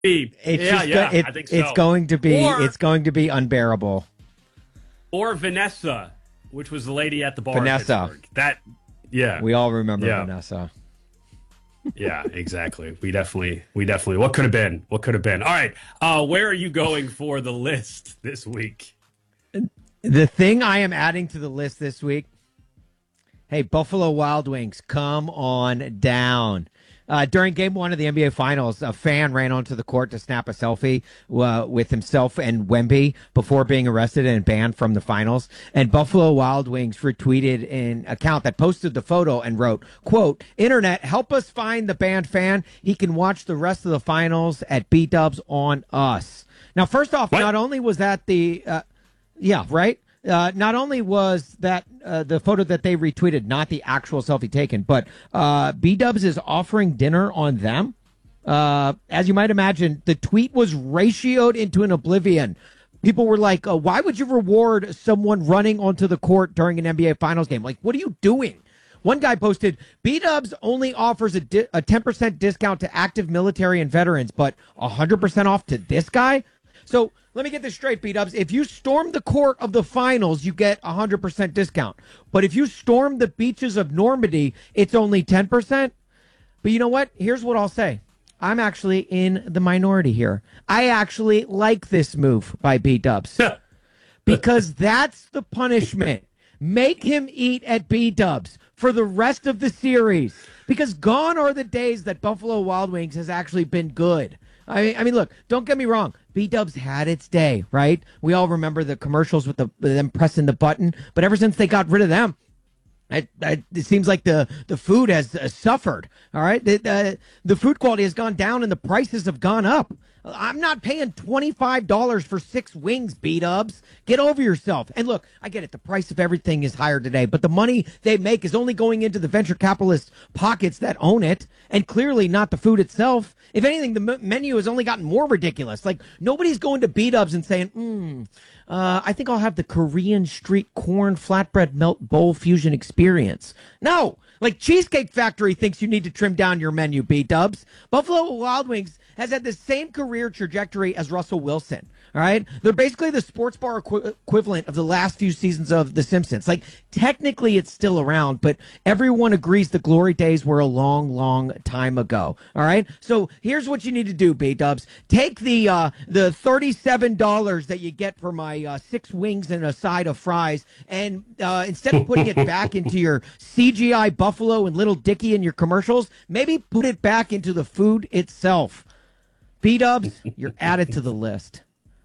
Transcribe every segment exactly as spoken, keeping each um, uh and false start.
It's yeah, just yeah, go, it, I think so. It's going to be or, it's going to be unbearable. Or Vanessa, which was the lady at the bar. Vanessa. In Pittsburgh. That, yeah, we all remember yeah. Vanessa. Yeah, exactly. We definitely, we definitely. What could have been? What could have been? All right, uh, where are you going for the list this week? The thing I am adding to the list this week. Hey, Buffalo Wild Wings, come on down. Uh, during game one of the N B A Finals, a fan ran onto the court to snap a selfie uh, with himself and Wemby before being arrested and banned from the finals. And Buffalo Wild Wings retweeted an account that posted the photo and wrote, quote, "Internet, help us find the banned fan. He can watch the rest of the finals at B-Dubs on us." Now, first off, what? not only was that the, uh, yeah, right? Uh, not only was that uh, the photo that they retweeted, not the actual selfie taken, but uh, B-Dubs is offering dinner on them. Uh, as you might imagine, the tweet was ratioed into an oblivion. People were like, uh, why would you reward someone running onto the court during an N B A Finals game? Like, what are you doing? One guy posted, B-Dubs only offers a, di- a ten percent discount to active military and veterans, but one hundred percent off to this guy? So let me get this straight, B-Dubs. If you storm the court of the finals, you get one hundred percent discount. But if you storm the beaches of Normandy, it's only ten percent. But you know what? Here's what I'll say. I'm actually in the minority here. I actually like this move by B-Dubs because that's the punishment. Make him eat at B-Dubs for the rest of the series, because gone are the days that Buffalo Wild Wings has actually been good. I mean, I mean, look, don't get me wrong. B-Dubs had its day, right? We all remember the commercials with the with them pressing the button. But ever since they got rid of them, it, it, it seems like the, the food has uh, suffered, all right? The, the, the food quality has gone down and the prices have gone up. I'm not paying twenty-five dollars for six wings, B-Dubs. Get over yourself. And look, I get it. The price of everything is higher today, but the money they make is only going into the venture capitalist pockets that own it, and clearly not the food itself. If anything, the m- menu has only gotten more ridiculous. Like, nobody's going to B-Dubs and saying, hmm, uh, I think I'll have the Korean street corn flatbread melt bowl fusion experience. No. Like, Cheesecake Factory thinks you need to trim down your menu, B-Dubs. Buffalo Wild Wings has had the same career trajectory as Russell Wilson. All right. They're basically the sports bar equi- equivalent of the last few seasons of The Simpsons. Like, technically it's still around, but everyone agrees the glory days were a long, long time ago. All right. So here's what you need to do, B-Dubs. Take the uh, the thirty-seven dollars that you get for my uh, six wings and a side of fries, and uh, instead of putting it back into your C G I Buffalo and Little Dicky in your commercials, maybe put it back into the food itself. B-Dubs, you're added to the list.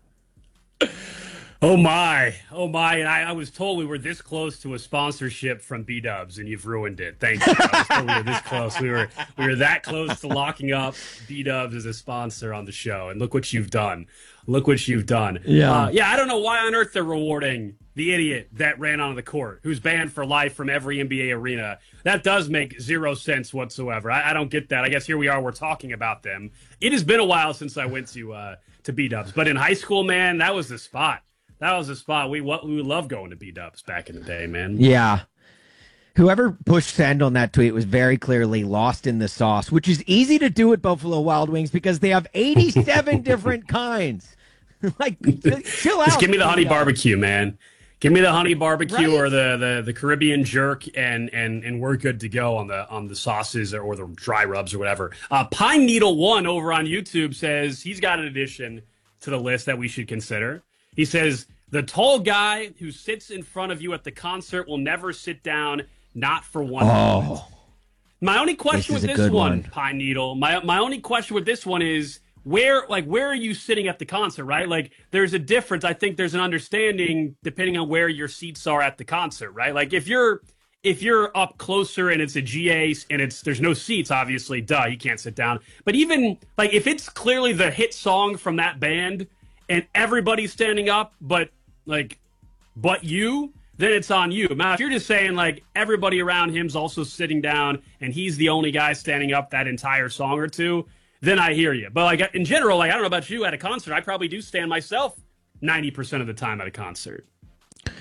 Oh my, oh my! And I, I was told we were this close to a sponsorship from B-Dubs, and you've ruined it. Thank you. I was told we were this close. We were we were that close to locking up B-Dubs as a sponsor on the show, and look what you've done. Look what you've done. Yeah, uh, yeah. I don't know why on earth they're rewarding the idiot that ran onto the court, who's banned for life from every N B A arena. That does make zero sense whatsoever. I, I don't get that. I guess here we are. We're talking about them. It has been a while since I went to uh, to B-Dubs, but in high school, man, that was the spot. That was the spot. We what we love going to B-Dubs back in the day, man. Yeah. Whoever pushed send on that tweet was very clearly lost in the sauce, which is easy to do at Buffalo Wild Wings because they have eighty-seven different kinds. Like, chill out. Just give me the honey barbecue, man. Give me the honey barbecue right? or the, the, the Caribbean jerk, and, and and we're good to go on the on the sauces or, or the dry rubs or whatever. Uh, Pine Needle One over on YouTube says he's got an addition to the list that we should consider. He says, the tall guy who sits in front of you at the concert will never sit down, not for one oh, moment. My only question this with this one, one, Pine Needle, my my only question with this one is, where like where are you sitting at the concert, right? Like, there's a difference. I think there's an understanding depending on where your seats are at the concert, right? Like, if you're if you're up closer and it's a G A and it's there's no seats, obviously, duh, you can't sit down. But even like if it's clearly the hit song from that band and everybody's standing up, but like, but you, then it's on you. Now, if you're just saying like everybody around him's also sitting down and he's the only guy standing up that entire song or two, then I hear you. But like in general, like I don't know about you at a concert, I probably do stand myself ninety percent of the time at a concert.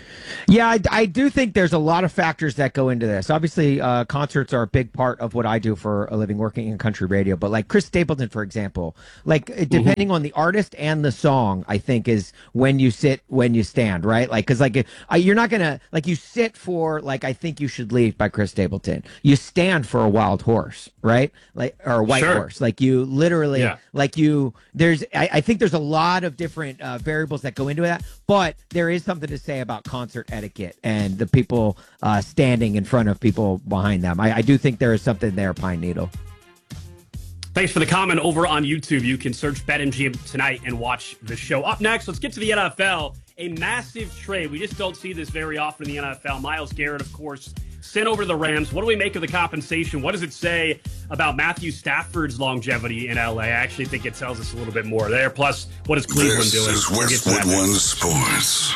Yeah, I, I do think there's a lot of factors that go into this. Obviously, uh, concerts are a big part of what I do for a living, working in country radio. But like Chris Stapleton, for example, like depending mm-hmm. on the artist and the song, I think is when you sit, when you stand, right? Like, because like uh, you're not gonna like you sit for like I Think You Should Leave by Chris Stapleton. You stand for a Wild Horse, right? Like or a White sure. Horse. Like you literally, yeah. like you. There's I, I think there's a lot of different uh, variables that go into that, but there is something to say about concert etiquette and the people uh, standing in front of people behind them. I, I do think there is something there, Pine Needle. Thanks for the comment over on YouTube. You can search BetMGM tonight and watch the show. Up next, let's get to the N F L. A massive trade. We just don't see this very often in the N F L. Myles Garrett, of course, sent over to the Rams. What do we make of the compensation? What does it say about Matthew Stafford's longevity in L A? I actually think it tells us a little bit more there. Plus, what is Cleveland this doing? This is Westwood One Sports.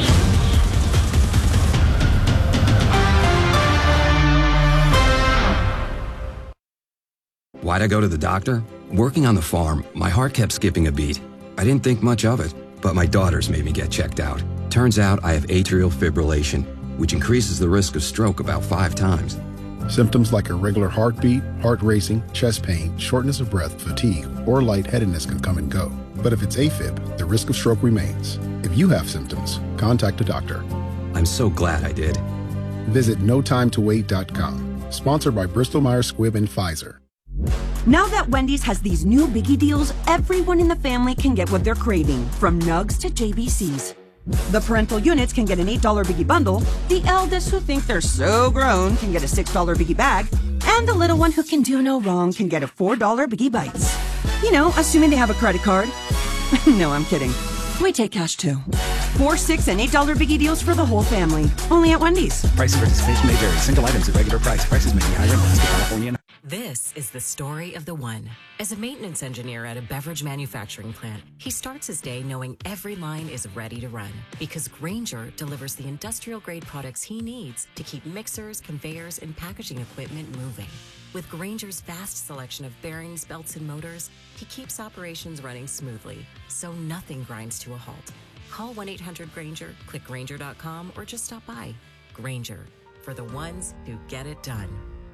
Why'd I go to the doctor? Working on the farm, my heart kept skipping a beat. I didn't think much of it, but my daughters made me get checked out. Turns out I have atrial fibrillation, which increases the risk of stroke about five times. Symptoms like irregular heartbeat, heart racing, chest pain, shortness of breath, fatigue, or lightheadedness can come and go. But if it's AFib, the risk of stroke remains. If you have symptoms, contact a doctor. I'm so glad I did. Visit no time to wait dot com. Sponsored by Bristol Myers Squibb and Pfizer. Now that Wendy's has these new biggie deals, everyone in the family can get what they're craving, from nugs to J B Cs. The parental units can get an eight dollar biggie bundle, the eldest who think they're so grown can get a six dollar biggie bag, and the little one who can do no wrong can get a four dollar biggie bites. You know, assuming they have a credit card. No, I'm kidding. We take cash too. Four, six, and eight dollar biggie deals for the whole family. Only at Wendy's. Price and participation may vary. Single items at regular price. Prices may be higher in Alaska, California. This is the story of the one. As a maintenance engineer at a beverage manufacturing plant, he starts his day knowing every line is ready to run because Grainger delivers the industrial-grade products he needs to keep mixers, conveyors, and packaging equipment moving. With Grainger's vast selection of bearings, belts, and motors, he keeps operations running smoothly, so nothing grinds to a halt. Call one eight hundred Grainger, click Grainger dot com, or just stop by. Grainger, for the ones who get it done.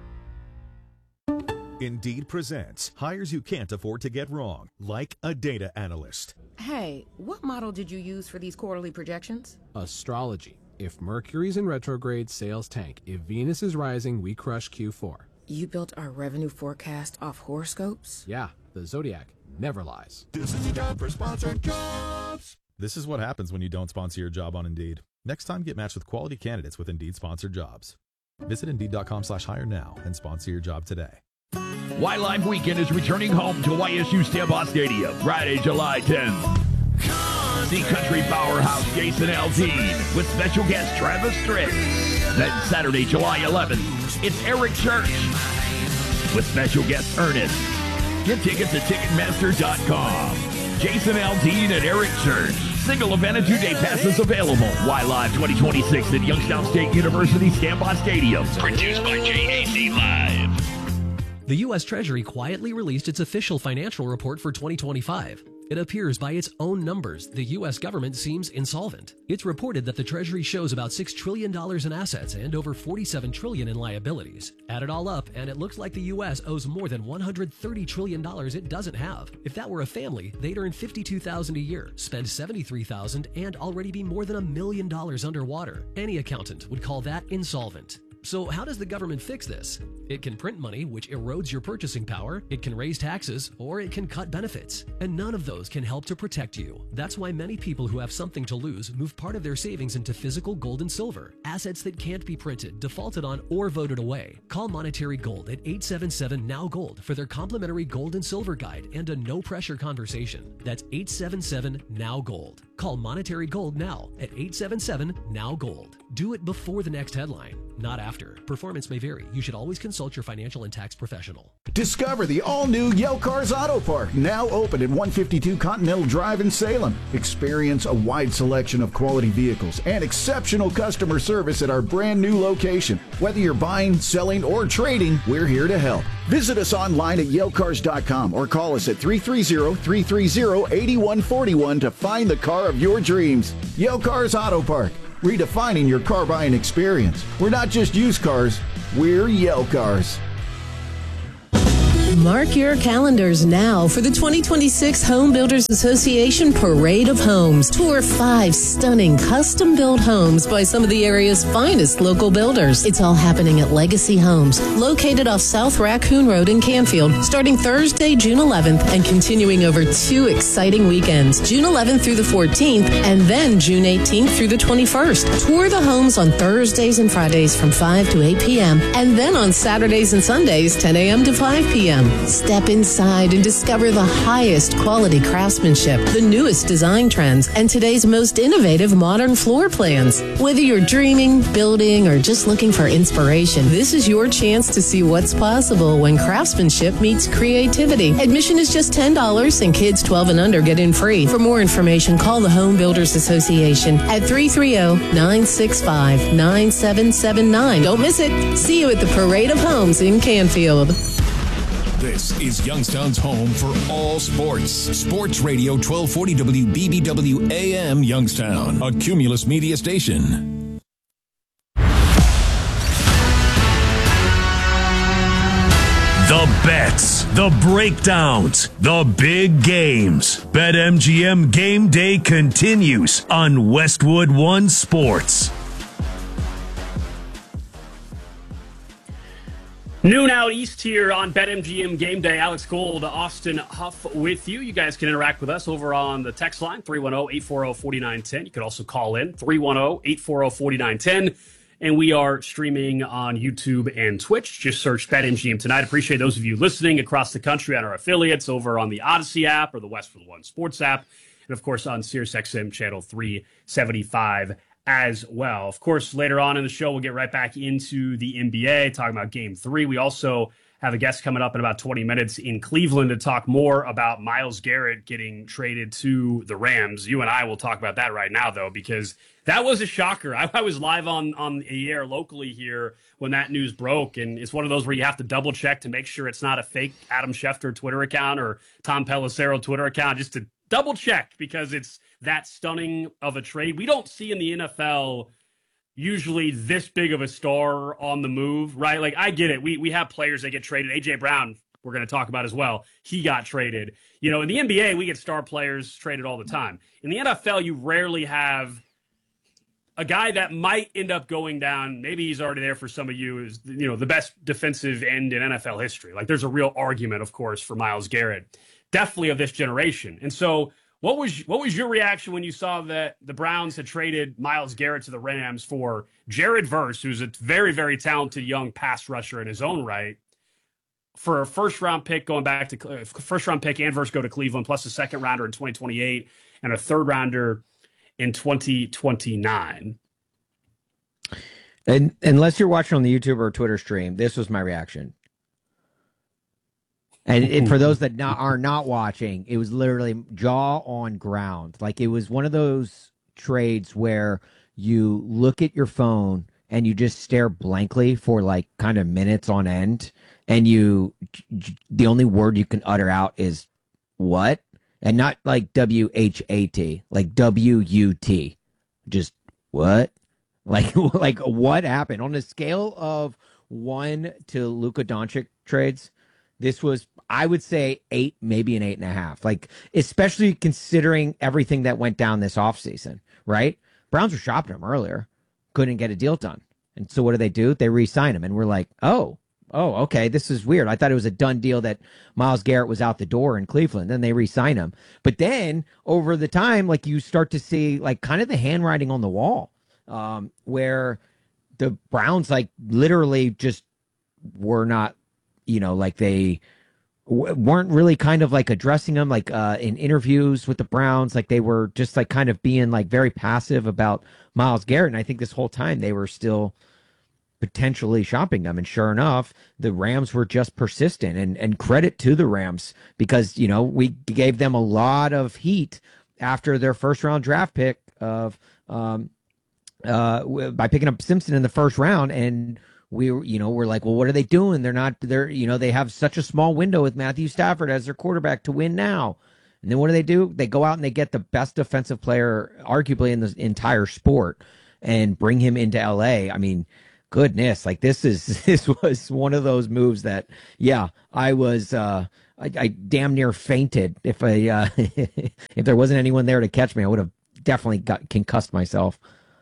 Indeed presents hires you can't afford to get wrong, like a data analyst. Hey, what model did you use for these quarterly projections? Astrology. If Mercury's in retrograde, sales tank. If Venus is rising, we crush Q four. You built our revenue forecast off horoscopes? Yeah, the Zodiac never lies. This is the job for sponsored jobs. This is what happens when you don't sponsor your job on Indeed. Next time, get matched with quality candidates with Indeed sponsored jobs. Visit Indeed.com slash hire now and sponsor your job today. Wildlife Weekend is returning home to Y S U Stambaugh Stadium Friday, July tenth. See country powerhouse Jason Aldean with special guest Travis Tritt. Then Saturday, July eleventh, it's Eric Church with special guest Ernest. Get tickets at Ticketmaster dot com. Jason Aldean and Eric Church. Single event and two-day passes available. Y-Live twenty twenty-six at Youngstown State University Stambaugh Stadium. Produced by J A C Live. The U S Treasury quietly released its official financial report for twenty twenty-five. It appears by its own numbers, the U S government seems insolvent. It's reported that the Treasury shows about six trillion dollars in assets and over forty-seven trillion dollars in liabilities. Add it all up, and it looks like the U S owes more than one hundred thirty trillion dollars it doesn't have. If that were a family, they'd earn fifty-two thousand dollars a year, spend seventy-three thousand dollars, and already be more than a million dollars underwater. Any accountant would call that insolvent. So how does the government fix this? It can print money, which erodes your purchasing power, it can raise taxes, or it can cut benefits. And none of those can help to protect you. That's why many people who have something to lose move part of their savings into physical gold and silver, assets that can't be printed, defaulted on, or voted away. Call Monetary Gold at eight seven seven N O W Gold for their complimentary gold and silver guide and a no-pressure conversation. That's eight seven seven N O W Gold. Call Monetary Gold now at eight seven seven N O W Gold. Do it before the next headline, not after. Performance may vary. You should always consult your financial and tax professional. Discover the all-new Yale Cars Auto Park, now open at one fifty-two Continental Drive in Salem. Experience a wide selection of quality vehicles and exceptional customer service at our brand new location. Whether you're buying, selling, or trading, we're here to help. Visit us online at yale cars dot com or call us at three three zero, three three zero, eight one four one to find the car of your dreams. Yale Cars Auto Park, redefining your car buying experience. We're not just used cars, we're Yell Cars. Mark your calendars now for the twenty twenty-six Home Builders Association Parade of Homes. Tour five stunning custom-built homes by some of the area's finest local builders. It's all happening at Legacy Homes, located off South Raccoon Road in Canfield, starting Thursday, June eleventh, and continuing over two exciting weekends, June eleventh through the fourteenth, and then June eighteenth through the twenty-first. Tour the homes on Thursdays and Fridays from five to eight p.m., and then on Saturdays and Sundays, ten a.m. to five p.m. Step inside and discover the highest quality craftsmanship, the newest design trends, and today's most innovative modern floor plans. Whether you're dreaming, building, or just looking for inspiration, this is your chance to see what's possible when craftsmanship meets creativity. Admission is just ten dollars, and kids twelve and under get in free. For more information, call the Home Builders Association at three three zero, nine six five, nine seven seven nine. Don't miss it. See you at the Parade of Homes in Canfield. This is Youngstown's home for all sports. Sports Radio twelve forty W B B W A M Youngstown, a Cumulus media station. The bets, the breakdowns, the big games. BetMGM Game Day continues on Westwood One Sports. Noon out east here on BetMGM Game Day. Alex Gold, Austin Huff with you. You guys can interact with us over on the text line, three one zero, eight four zero, four nine one zero. You can also call in, three one zero, eight four zero, four nine one zero. And we are streaming on YouTube and Twitch. Just search BetMGM tonight. Appreciate those of you listening across the country on our affiliates over on the Odyssey app or the Westwood One Sports app. And, of course, on SiriusXM channel three seventy-five as well. Of course, later on in the show, we'll get right back into the N B A, talking about Game three. We also have a guest coming up in about twenty minutes in Cleveland to talk more about Myles Garrett getting traded to the Rams. You and I will talk about that right now, though, because that was a shocker. I, I was live on, on the air locally here when that news broke, and it's one of those where you have to double-check to make sure it's not a fake Adam Schefter Twitter account or Tom Pelissero Twitter account, just to double-check, because it's that stunning of a trade. We don't see in the N F L usually this big of a star on the move, right? Like, I get it. We we have players that get traded. A J Brown, we're going to talk about as well. He got traded. You know, in the N B A, we get star players traded all the time. In the N F L, you rarely have a guy that might end up going down. Maybe he's already there for some of you, is, you know, the best defensive end in N F L history. Like, there's a real argument, of course, for Myles Garrett, definitely of this generation. And so What was what was your reaction when you saw that the Browns had traded Myles Garrett to the Rams for Jared Verse, who's a very, very talented young pass rusher in his own right, for a first-round pick going back to uh, first-round pick and Verse go to Cleveland, plus a second-rounder in twenty twenty-eight and a third-rounder in twenty twenty-nine? And unless you're watching on the YouTube or Twitter stream, this was my reaction. And, and for those that not, are not watching, it was literally jaw on ground. Like, it was one of those trades where you look at your phone and you just stare blankly for like kind of minutes on end. And you, the only word you can utter out is what? And not like W H A T, like W U T. Just what? Like, like what happened? On a scale of one to Luka Doncic trades, this was, I would say, eight, maybe an eight and a half. Like, especially considering everything that went down this offseason, right? Browns were shopping him earlier, couldn't get a deal done. And so what do they do? They re-sign him. And we're like, oh, oh, okay, this is weird. I thought it was a done deal that Myles Garrett was out the door in Cleveland. Then they re-sign him. But then over the time, like, you start to see like kind of the handwriting on the wall, um, where the Browns like literally just were not, you know, like they w- weren't really kind of like addressing them, like uh, in interviews with the Browns, like they were just like kind of being like very passive about Myles Garrett. And I think this whole time they were still potentially shopping them. And sure enough, the Rams were just persistent, and, and credit to the Rams, because, you know, we gave them a lot of heat after their first round draft pick of um, uh, by picking up Simpson in the first round. And we were, you know, we're like, well, what are they doing? They're not, they're, you know, they have such a small window with Matthew Stafford as their quarterback to win now. And then what do they do? They go out and they get the best defensive player, arguably in the entire sport. and bring him into L A. I mean, goodness, like this is this was one of those moves that, yeah, I was uh, I, I damn near fainted if I uh, if there wasn't anyone there to catch me. I would have definitely got concussed myself.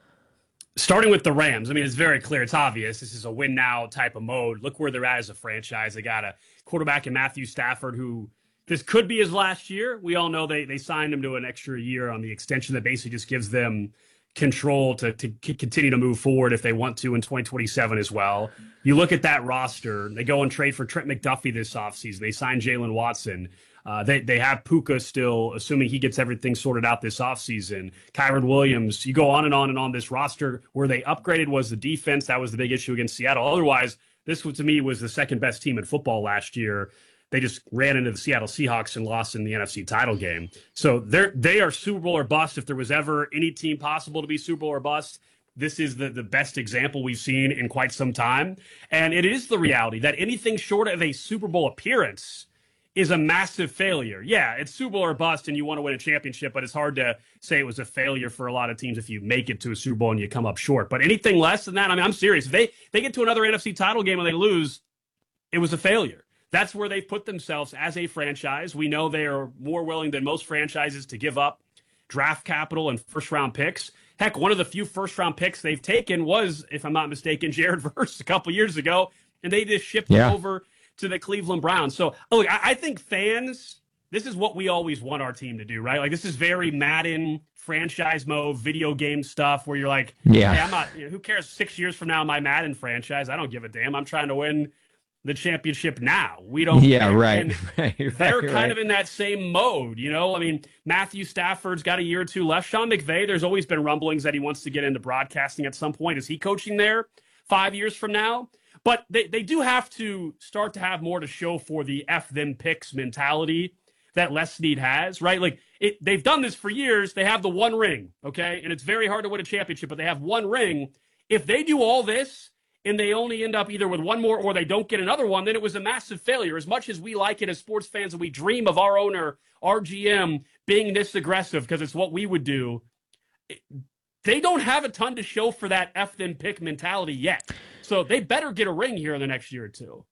Starting with the Rams, I mean, it's very clear. It's obvious. This is a win now type of mode. Look where they're at as a franchise. They got a quarterback in Matthew Stafford who this could be his last year. We all know they they signed him to an extra year on the extension that basically just gives them control to, to continue to move forward if they want to in twenty twenty-seven as well. You look at that roster, they go and trade for Trent McDuffie this offseason. They signed Jalen Watson. Uh, they, they have Puka still, assuming he gets everything sorted out this offseason. Kyron Williams, you go on and on and on this roster. Where they upgraded was the defense. That was the big issue against Seattle. Otherwise, this was, to me, was the second best team in football last year. They just ran into the Seattle Seahawks and lost in the N F C title game. So they're, they are Super Bowl or bust. If there was ever any team possible to be Super Bowl or bust, this is the, the best example we've seen in quite some time. And it is the reality that anything short of a Super Bowl appearance is a massive failure. Yeah, it's Super Bowl or bust and you want to win a championship, but it's hard to say it was a failure for a lot of teams if you make it to a Super Bowl and you come up short. But anything less than that, I mean, I'm serious. If they, they get to another N F C title game and they lose, it was a failure. That's where they've put themselves as a franchise. We know they are more willing than most franchises to give up draft capital and first-round picks. Heck, one of the few first-round picks they've taken was, if I'm not mistaken, Jared Verse a couple years ago, and they just shipped yeah. him over to the Cleveland Browns. So, look, I, I think fans, this is what we always want our team to do, right? Like, this is very Madden franchise mode, video game stuff where you're like, yeah. hey, I'm not, you know, who cares six years from now, my Madden franchise? I don't give a damn. I'm trying to win the championship now. We don't yeah care. right, And right, right they're kind right. of in that same mode, you know. I mean, Matthew Stafford's got a year or two left. Sean McVay, there's always been rumblings that he wants to get into broadcasting at some point. Is he coaching there five years from now? But they, they do have to start to have more to show for the F them picks mentality that Les Snead has, right? Like it, they've done this for years. They have the one ring, okay? And it's very hard to win a championship, but they have one ring. If they do all this and they only end up either with one more or they don't get another one, then it was a massive failure. As much as we like it as sports fans and we dream of our owner, our G M, being this aggressive because it's what we would do, it, they don't have a ton to show for that F them pick mentality yet. So they better get a ring here in the next year or two.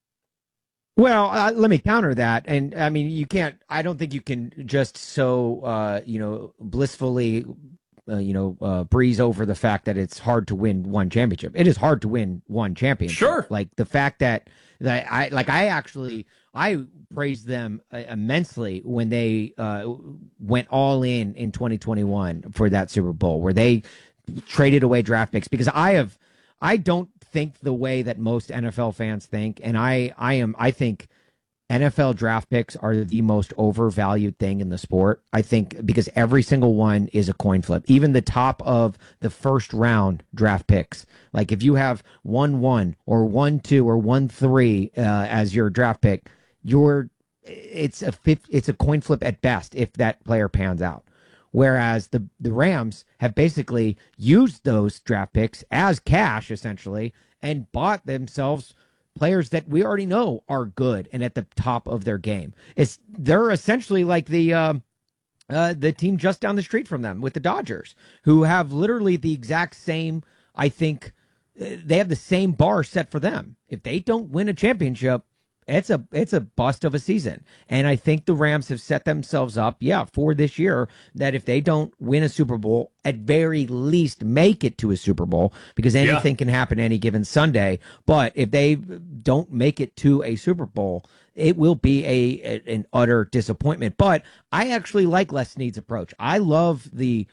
Well, uh, let me counter that. And I mean, you can't, I don't think you can just so, uh, you know, blissfully Uh, you know, uh, breeze over the fact that it's hard to win one championship. It is hard to win one championship. Sure. Like the fact that that I like I actually I praised them uh, immensely when they uh, went all in in twenty twenty-one for that Super Bowl where they traded away draft picks, because I have I don't think the way that most N F L fans think, and I I am I think N F L draft picks are the most overvalued thing in the sport. I think because every single one is a coin flip. Even the top of the first round draft picks. Like if you have one one or one two or one three uh, as your draft pick, you're it's a fifth, it's a coin flip at best if that player pans out. Whereas the the Rams have basically used those draft picks as cash essentially and bought themselves players that we already know are good and at the top of their game. It's they're essentially like the uh, uh, the team just down the street from them with the Dodgers, who have literally the exact same. I think uh, they have the same bar set for them. If they don't win a championship, it's a it's a bust of a season. And I think the Rams have set themselves up, yeah, for this year, that if they don't win a Super Bowl, at very least make it to a Super Bowl, because anything yeah. can happen any given Sunday. But if they don't make it to a Super Bowl, it will be a, a an utter disappointment. But I actually like Les Snead's approach. I love the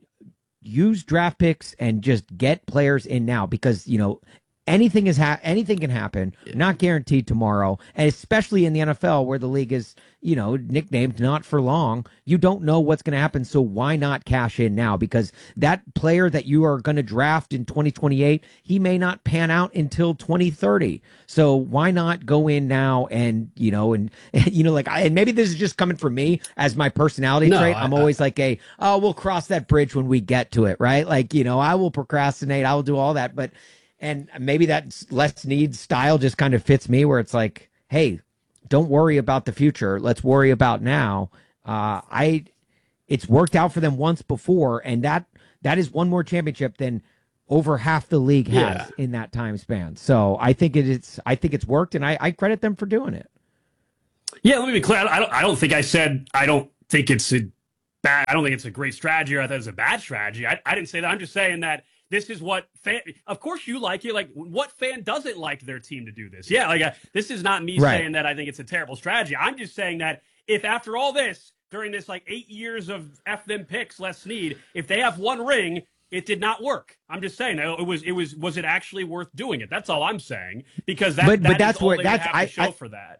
use draft picks and just get players in now, because, you know, Anything is ha- anything can happen. Yeah. Not guaranteed tomorrow, and especially in the N F L where the league is, you know, nicknamed not for long. You don't know what's going to happen, so why not cash in now? Because that player that you are going to draft in twenty twenty-eight, he may not pan out until twenty thirty. So why not go in now and, you know, and you know, like, I, and maybe this is just coming from me as my personality no, trait. I, I'm always like a, oh, we'll cross that bridge when we get to it, right? Like, you know, I will procrastinate, I will do all that, but. And maybe that Les Snead style just kind of fits me, where it's like, hey, don't worry about the future. Let's worry about now. Uh, I, it's worked out for them once before, and that that is one more championship than over half the league has Yeah. in that time span. So I think it is. I think it's worked, and I, I credit them for doing it. Yeah, let me be clear. I don't. I don't think I said I don't think it's a bad. I don't think it's a great strategy, or I thought it was a bad strategy. I, I didn't say that. I'm just saying that this is what fan. Of course, you like it. Like, what fan doesn't like their team to do this? Yeah, like uh, this is not me Right. saying that I think it's a terrible strategy. I'm just saying that if after all this, during this like eight years of F them picks, Les Snead, if they have one ring, it did not work. I'm just saying it was. It was. Was it actually worth doing it? That's all I'm saying. Because that. But- that but that's is all where- they that's- have to I- show I- for that.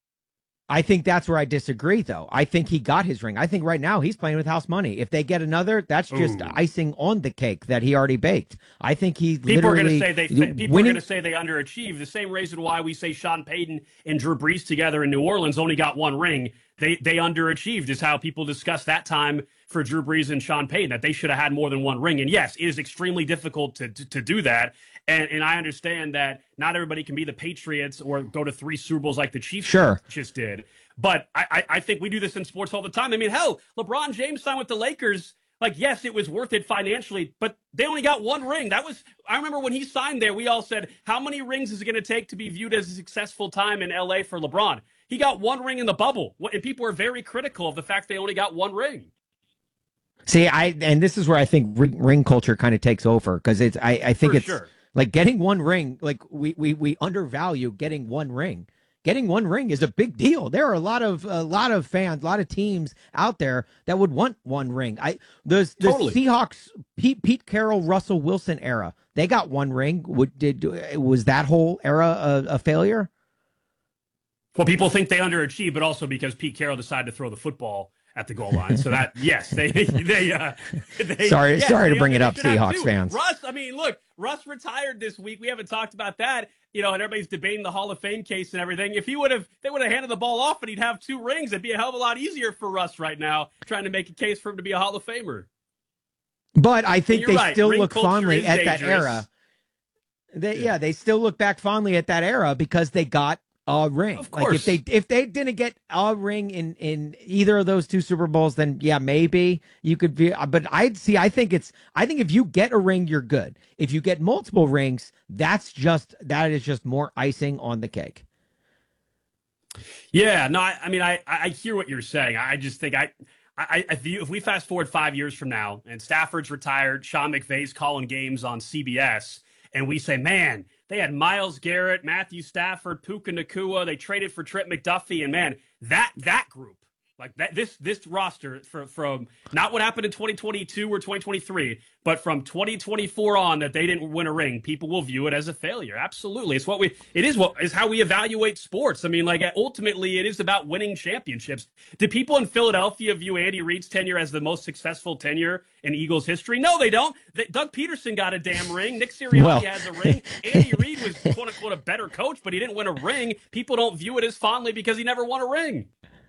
I think that's where I disagree, though. I think he got his ring. I think right now he's playing with house money. If they get another, that's just Ooh. icing on the cake that he already baked. I think he People are going literally to say they. People winning, are going to say they underachieved. The same reason why we say Sean Payton and Drew Brees together in New Orleans only got one ring. They they underachieved is how people discuss that time for Drew Brees and Sean Payton, that they should have had more than one ring. And yes, it is extremely difficult to to, to do that. And and I understand that not everybody can be the Patriots or go to three Super Bowls like the Chiefs Sure. just did. But I, I I think we do this in sports all the time. I mean, hell, LeBron James signed with the Lakers. Like, yes, it was worth it financially, but they only got one ring. That was, I remember when he signed there, we all said, how many rings is it going to take to be viewed as a successful time in L A for LeBron? He got one ring in the bubble. And people are very critical of the fact they only got one ring. see, I and this is where I think ring, ring culture kind of takes over because it's. I, I think For it's sure. like getting one ring. Like we we we undervalue getting one ring. Getting one ring is a big deal. There are a lot of a lot of fans, a lot of teams out there that would want one ring. I the the Totally. Seahawks, Pete Pete Carroll, Russell Wilson era, they got one ring. Would did was that whole era a, a failure? Well, people think they underachieved, but also because Pete Carroll decided to throw the football at the goal line. So that, yes, they, they, uh, they Sorry- yes, sorry to they- bring it they up, should have Seahawks too. fans. Russ, I mean, look, Russ retired this week. We haven't talked about that, you know, and everybody's debating the Hall of Fame case and everything. If he would have, they would have handed the ball off and he'd have two rings. It'd be a hell of a lot easier for Russ right now, trying to make a case for him to be a Hall of Famer. But I think You're they right. still Ring look culture fondly is at that dangerous. era. They, yeah. they still look back fondly at that era because they got a ring. Of Like if course. they if they didn't get a ring in in either of those two Super Bowls, then yeah, maybe you could be. But I'd see. I think it's. I think if you get a ring, you're good. If you get multiple rings, that's just that is just more icing on the cake. Yeah, no, I, I mean, I, I hear what you're saying. I just think I, I, if, you, if we fast forward five years from now and Stafford's retired, Sean McVay's calling games on C B S, and we say, man, they had Myles Garrett, Matthew Stafford, Puka Nacua. They traded for Trent McDuffie, and man, that that group, like that, this this roster from from not what happened in twenty twenty-two or twenty twenty-three, but from twenty twenty-four on, that they didn't win a ring, people will view it as a failure. Absolutely, it's what we it is what is how we evaluate sports. I mean, like ultimately, it is about winning championships. Do people in Philadelphia view Andy Reid's tenure as the most successful tenure in Eagles history? No, they don't. They, Doug Peterson got a damn ring. Nick Sirianni Well- has a ring. Andy Reid was quote unquote a better coach, but he didn't win a ring. People don't view it as fondly because he never won a ring.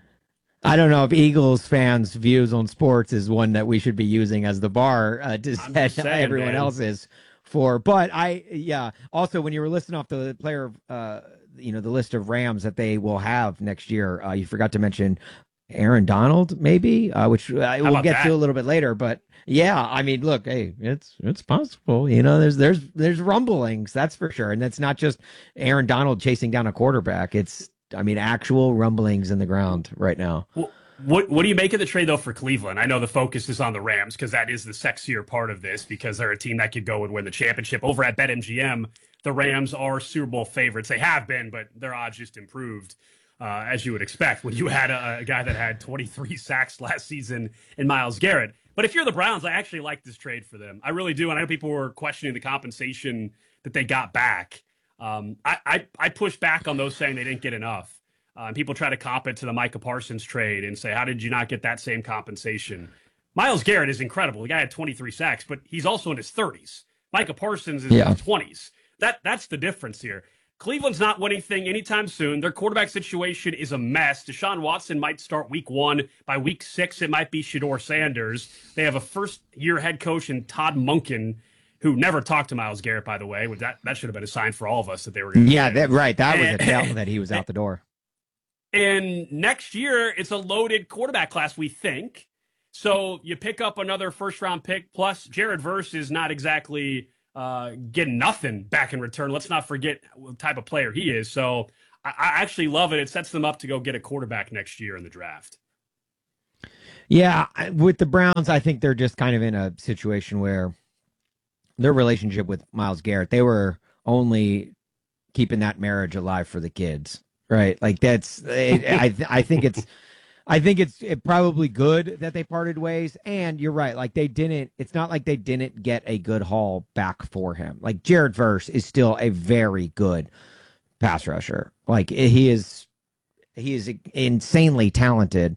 I don't know if Eagles fans' views on sports is one that we should be using as the bar uh, to I'm set just saying, everyone man. else's for. But I, yeah. Also, when you were listing off the player, uh, you know, the list of Rams that they will have next year, uh, you forgot to mention Aaron Donald, maybe, uh, which uh, we'll about get that? to a little bit later. But yeah, I mean, look, hey, it's it's possible. You know, there's there's there's rumblings, that's for sure, and that's not just Aaron Donald chasing down a quarterback. It's I mean, actual rumblings in the ground right now. Well, what what do you make of the trade though for Cleveland? I know the focus is on the Rams because that is the sexier part of this because they're a team that could go and win the championship. Over at BetMGM, the Rams are Super Bowl favorites. They have been, but their odds just improved, uh, as you would expect when you had a, a guy that had twenty-three sacks last season in Myles Garrett. But if you're the Browns, I actually like this trade for them. I really do. And I know people were questioning the compensation that they got back. Um, I, I, I push back on those saying they didn't get enough. Uh, and people try to comp it to the Micah Parsons trade and say, how did you not get that same compensation? Myles Garrett is incredible. The guy had twenty-three sacks, but he's also in his thirties. Micah Parsons is Yeah. in his twenties. That, that's the difference here. Cleveland's not winning anything anytime soon. Their quarterback situation is a mess. Deshaun Watson might start week one. By week six, it might be Shedeur Sanders. They have a first-year head coach in Todd Monken, who never talked to Myles Garrett, by the way. That, that should have been a sign for all of us that they were going to Yeah, that right. That was a tell that he was out the door. And next year, it's a loaded quarterback class, we think. So you pick up another first-round pick, plus Jared Verse is not exactly uh, getting nothing back in return. Let's not forget what type of player he is. So I, I actually love it. It sets them up to go get a quarterback next year in the draft. Yeah, with the Browns, I think they're just kind of in a situation where their relationship with Myles Garrett, they were only keeping that marriage alive for the kids, right? Like that's, it, I, I think it's, I think it's it probably good that they parted ways. And you're right, like they didn't. It's not like they didn't get a good haul back for him. Like Jared Verse is still a very good pass rusher. Like he is, he is insanely talented.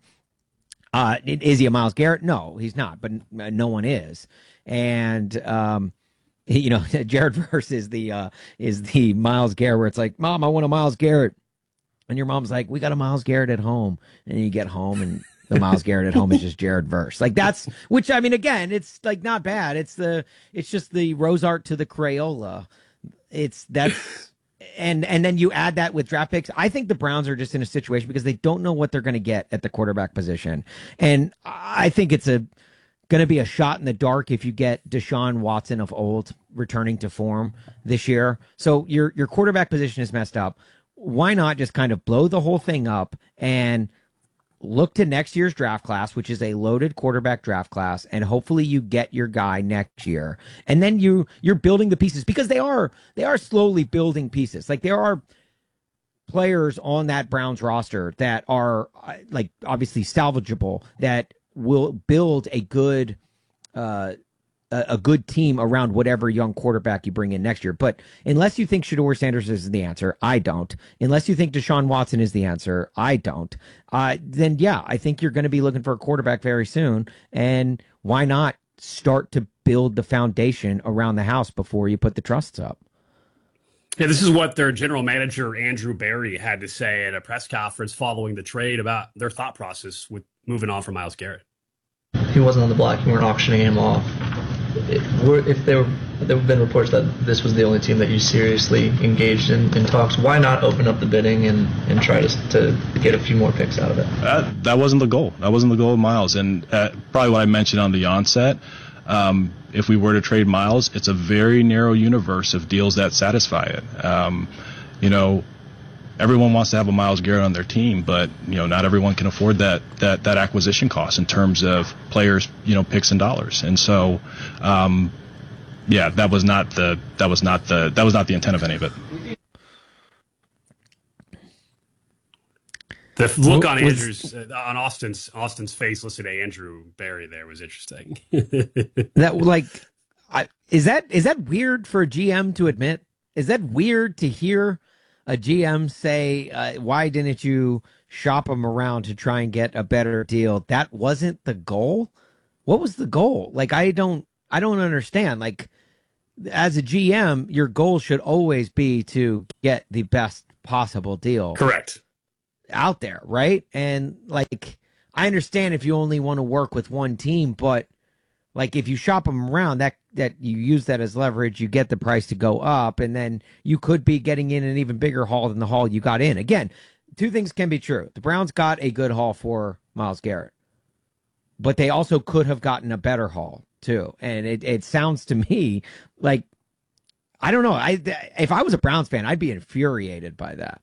Uh, is he a Myles Garrett? No, he's not, but no one is. And, um, he, you know, Jared Verse is the, uh, is the Myles Garrett where it's like, Mom, I want a Myles Garrett. And your mom's like, we got a Myles Garrett at home. And you get home and the Myles Garrett at home is just Jared Verse. Like that's, which I mean, again, it's like not bad. It's the, it's just the rose art to the Crayola. It's that's, And and then you add that with draft picks. I think the Browns are just in a situation because they don't know what they're going to get at the quarterback position. And I think it's a going to be a shot in the dark if you get Deshaun Watson of old returning to form this year. So your your quarterback position is messed up. Why not just kind of blow the whole thing up and look to next year's draft class, which is a loaded quarterback draft class, and hopefully you get your guy next year. And then you you're building the pieces because they are they are slowly building pieces. Like there are players on that Browns roster that are like obviously salvageable that will build a good uh a, a good team around whatever young quarterback you bring in next year. But unless you think Shedeur Sanders is the answer, I don't. Unless you think Deshaun Watson is the answer, I don't. Uh, then, yeah, I think you're going to be looking for a quarterback very soon. And why not start to build the foundation around the house before you put the trusts up? Yeah, this is what their general manager, Andrew Berry, had to say at a press conference following the trade about their thought process with moving on from Myles Garrett. He wasn't on the block. You weren't auctioning him off. If there were, there have been reports that this was the only team that you seriously engaged in, in talks, why not open up the bidding and, and try to to get a few more picks out of it? That, that wasn't the goal. That wasn't the goal of Myles. And uh, probably what I mentioned on the onset, um, if we were to trade Myles, it's a very narrow universe of deals that satisfy it. Um, you know, everyone wants to have a Myles Garrett on their team, but you know, not everyone can afford that that that acquisition cost in terms of players, you know, picks and dollars. And so, um, yeah, that was not the that was not the that was not the intent of any of it. The look on Andrew's uh, on Austin's Austin's face, listening to Andrew Berry there was interesting. That like, I, is that is that weird for a G M to admit? Is that weird to hear a G M say, uh, why didn't you shop him around to try and get a better deal? That wasn't the goal. What was the goal? Like, I don't, I don't understand. Like, as a G M, your goal should always be to get the best possible deal. Correct. Out there, right? And like, I understand if you only want to work with one team, but like if you shop them around, that that you use that as leverage, you get the price to go up, and then you could be getting in an even bigger haul than the haul you got in. Again, two things can be true. The Browns got a good haul for Myles Garrett, but they also could have gotten a better haul too. And it, it sounds to me like, I don't know. I if I was a Browns fan, I'd be infuriated by that.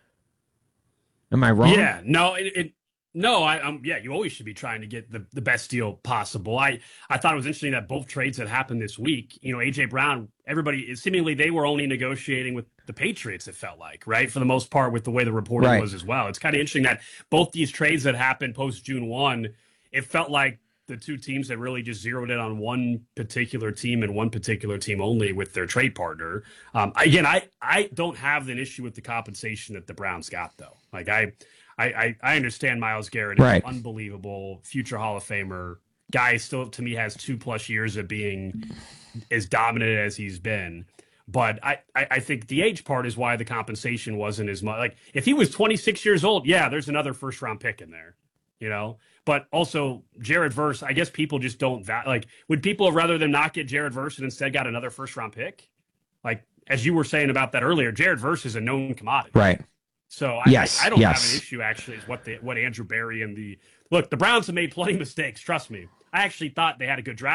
Am I wrong? Yeah, no, it, it no, I um yeah, you always should be trying to get the, the best deal possible. I, I thought it was interesting that both trades that happened this week, you know, A J Brown, everybody seemingly they were only negotiating with the Patriots, it felt like, right? For the most part, with the way the reporting right. was as well. It's kind of interesting that both these trades that happened post June first, it felt like the two teams had really just zeroed in on one particular team and one particular team only with their trade partner. Um, again, I, I don't have an issue with the compensation that the Browns got, though. Like, I I, I understand Myles Garrett is right. an unbelievable future Hall of Famer. Guy still, to me, has two-plus years of being as dominant as he's been. But I, I, I think the age part is why the compensation wasn't as much. Like, if he was twenty-six years old, yeah, there's another first-round pick in there, you know? But also, Jared Verse, I guess people just don't va- like. Would people rather than not get Jared Verse and instead got another first round pick? Like, as you were saying about that earlier, Jared Verse is a known commodity, right? So I, yes, I, I don't yes. have an issue actually. Is what the what Andrew Berry and the look. The Browns have made plenty of mistakes. Trust me. I actually thought they had a good draft.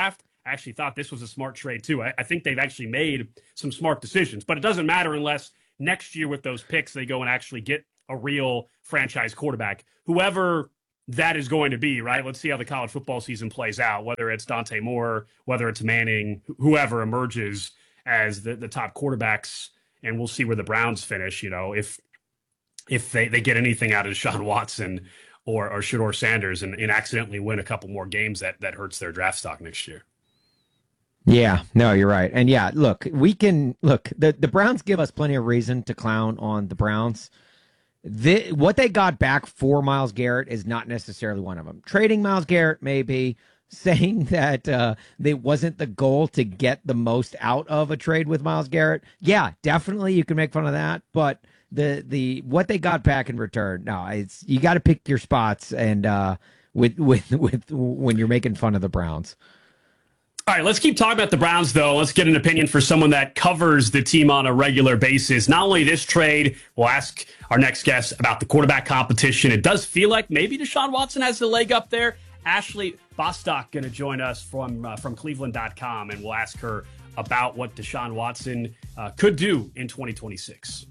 I actually thought this was a smart trade too. I, I think they've actually made some smart decisions, but it doesn't matter unless next year with those picks, they go and actually get a real franchise quarterback, whoever that is going to be, right? Let's see how the college football season plays out, whether it's Dante Moore, whether it's Manning, whoever emerges as the, the top quarterbacks, and we'll see where the Browns finish, you know, if if they, they get anything out of Deshaun Watson or, or Shedeur Sanders and, and accidentally win a couple more games that, that hurts their draft stock next year. Yeah, no, you're right. And yeah, look, we can look, the, the Browns give us plenty of reason to clown on the Browns. The, what they got back for Myles Garrett is not necessarily one of them. Trading Myles Garrett, maybe. Saying that uh, it wasn't the goal to get the most out of a trade with Myles Garrett. Yeah, definitely you can make fun of that. But the the what they got back in return, no, it's you got to pick your spots and uh, with with with when you're making fun of the Browns. All right, let's keep talking about the Browns, though. Let's get an opinion for someone that covers the team on a regular basis. Not only this trade, we'll ask our next guest about the quarterback competition. It does feel like maybe Deshaun Watson has the leg up there. Ashley Bostock going to join us from uh, from Cleveland dot com, and we'll ask her about what Deshaun Watson uh, could do in twenty twenty-six.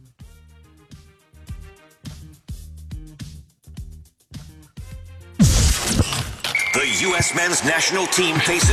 The U S men's national team faces